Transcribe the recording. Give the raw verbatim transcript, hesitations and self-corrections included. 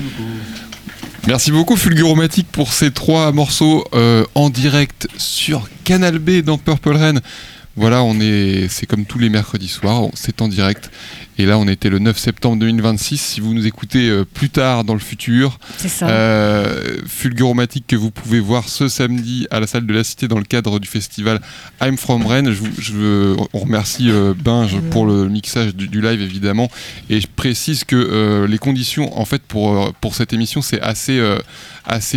beaucoup. Merci beaucoup Fulguromatic pour ces trois morceaux euh, en direct sur Canal B dans Purple Rain. Voilà, on est, c'est comme tous les mercredis soirs, c'est en direct. Et là, on était le neuf septembre deux mille vingt-six. Si vous nous écoutez euh, plus tard dans le futur, c'est ça. Euh, Fulguromatic que vous pouvez voir ce samedi à la salle de la Cité dans le cadre du festival I'm From Rennes. Je, je, on remercie euh, Binge pour le mixage du, du live évidemment. Et je précise que euh, les conditions en fait pour, pour cette émission, c'est assez, euh, assez